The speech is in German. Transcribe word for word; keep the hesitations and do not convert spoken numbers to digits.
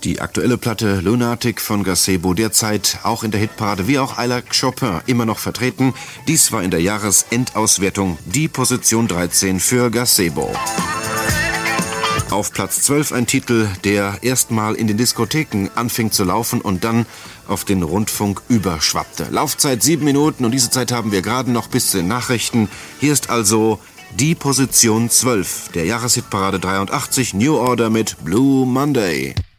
Die aktuelle Platte Lunatic von Gazebo, derzeit auch in der Hitparade wie auch I Like Chopin immer noch vertreten. Dies war in der Jahresendauswertung die Position dreizehn für Gazebo. Auf Platz zwölf ein Titel, der erstmal in den Diskotheken anfing zu laufen und dann auf den Rundfunk überschwappte. Laufzeit sieben Minuten und diese Zeit haben wir gerade noch bis zu den Nachrichten. Hier ist also die Position zwölf der Jahreshitparade dreiundachtzig, New Order mit Blue Monday.